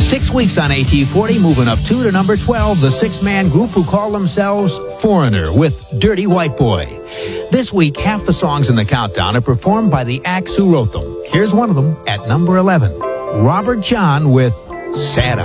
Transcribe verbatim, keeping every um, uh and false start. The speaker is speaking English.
Six weeks on A T forty, moving up two to number twelve, the six-man group who call themselves Foreigner with Dirty White Boy. This week, half the songs in the countdown are performed by the acts who wrote them. Here's one of them at number eleven, Robert John with Santa.